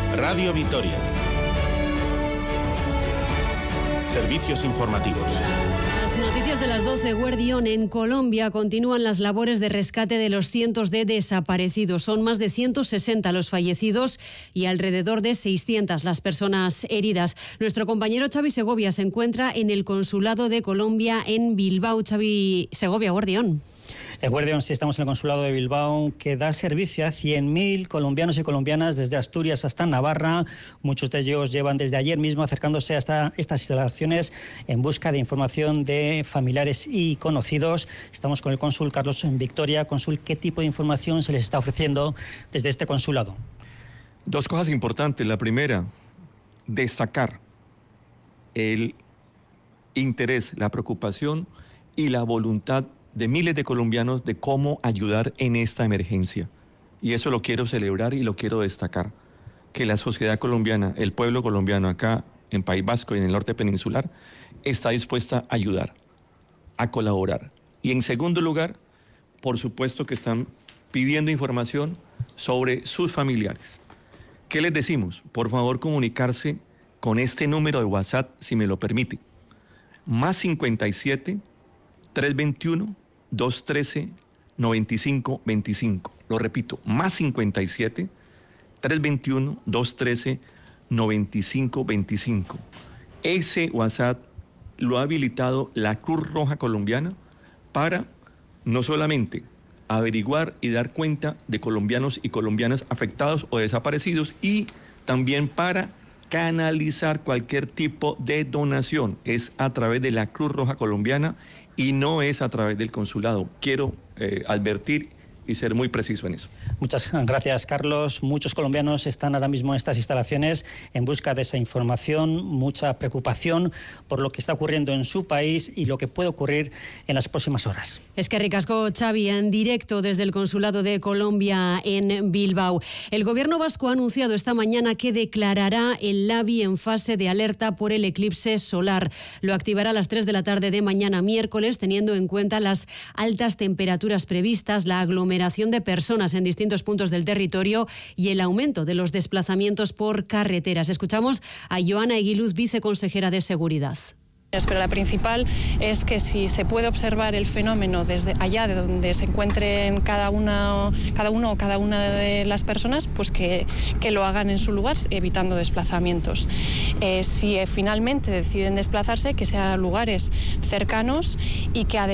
Radio Vitoria. Servicios informativos. Las noticias de las 12, Guardión. En Colombia continúan las labores de rescate de los cientos de desaparecidos. Son más de 160 los fallecidos y alrededor de 600 las personas heridas. Nuestro compañero Xavi Segovia se encuentra en el Consulado de Colombia en Bilbao. Xavi Segovia, Guardión. Guardián, sí, estamos en el Consulado de Bilbao, que da servicio a 100.000 colombianos y colombianas desde Asturias hasta Navarra. Muchos de ellos llevan desde ayer mismo acercándose hasta estas instalaciones en busca de información de familiares y conocidos. Estamos con el cónsul Carlos Victoria. Cónsul, ¿qué tipo de información se les está ofreciendo desde este consulado? Dos cosas importantes. La primera, destacar el interés, la preocupación y la voluntad de miles de colombianos de cómo ayudar en esta emergencia. Y eso lo quiero celebrar y lo quiero destacar, que la sociedad colombiana, el pueblo colombiano acá en País Vasco y en el norte peninsular, está dispuesta a ayudar, a colaborar. Y en segundo lugar, por supuesto que están pidiendo información sobre sus familiares. ¿Qué les decimos? Por favor, comunicarse con este número de WhatsApp, si me lo permite. Más 57 321 213 9525. Lo repito, más 57 321 213 9525. Ese WhatsApp lo ha habilitado la Cruz Roja Colombiana para no solamente averiguar y dar cuenta de colombianos y colombianas afectados o desaparecidos, y también para canalizar cualquier tipo de donación. Es a través de la Cruz Roja Colombiana y no es a través del consulado. Quiero advertir y ser muy preciso en eso. Muchas gracias, Carlos. Muchos colombianos están ahora mismo en estas instalaciones en busca de esa información, mucha preocupación por lo que está ocurriendo en su país y lo que puede ocurrir en las próximas horas. Es que ricasco, Xavi, en directo desde el Consulado de Colombia en Bilbao. El Gobierno vasco ha anunciado esta mañana que declarará el Labi en fase de alerta por el eclipse solar. Lo activará a las 3 de la tarde de mañana miércoles, teniendo en cuenta las altas temperaturas previstas, la aglomeración de personas en distintos puntos del territorio y el aumento de los desplazamientos por carreteras. Escuchamos a Joana Eguiluz, viceconsejera de Seguridad. Pero la principal es que si se puede observar el fenómeno desde allá de donde se encuentren cada uno o cada una de las personas, pues que lo hagan en su lugar, evitando desplazamientos. Si finalmente deciden desplazarse, que sean a lugares cercanos y que además